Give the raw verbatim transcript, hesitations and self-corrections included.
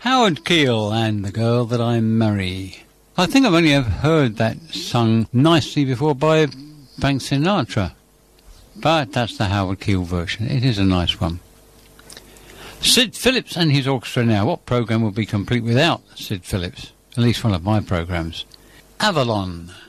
Howard Keel and The Girl That I Marry. I think I've only ever heard that sung nicely before by Frank Sinatra. But that's the Howard Keel version. It is a nice one. Sid Phillips and his orchestra now. What programme would be complete without Sid Phillips? At least one of my programmes. Avalon.